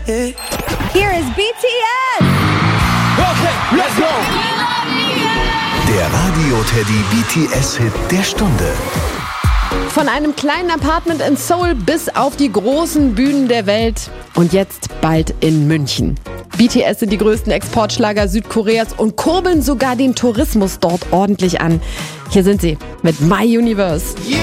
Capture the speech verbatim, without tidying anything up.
Here is B T S. Okay, let's go. Der Radio-Teddy B T S-Hit der Stunde. Von einem kleinen Apartment in Seoul bis auf die großen Bühnen der Welt und jetzt bald in München. B T S sind die größten Exportschlager Südkoreas und kurbeln sogar den Tourismus dort ordentlich an. Hier sind sie mit My Universe. Yeah.